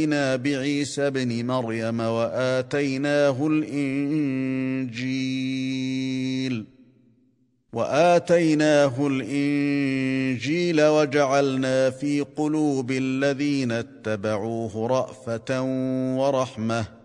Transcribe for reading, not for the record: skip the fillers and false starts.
بعيسى ابن مريم وآتيناه الإنجيل وجعلنا في قلوب الذين اتبعوه رأفة ورحمة